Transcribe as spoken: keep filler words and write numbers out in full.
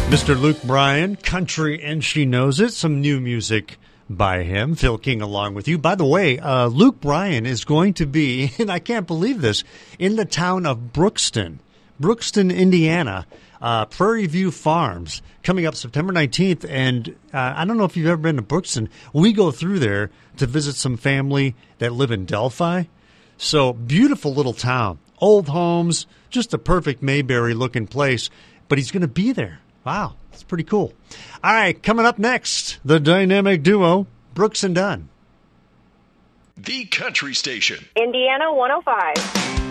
Mister Luke Bryan, Country and She Knows It. Some new music by him. Phil King along with you. By the way, uh, Luke Bryan is going to be, and I can't believe this, in the town of Brookston, Brookston, Indiana, uh, Prairie View Farms, coming up September nineteenth. And uh, I don't know if you've ever been to Brookston. We go through there to visit some family that live in Delphi. So beautiful little town, old homes, just a perfect Mayberry-looking place. But he's going to be there. Wow, that's pretty cool. All right, coming up next, the dynamic duo, Brooks and Dunn. The Country Station. Indiana one oh five.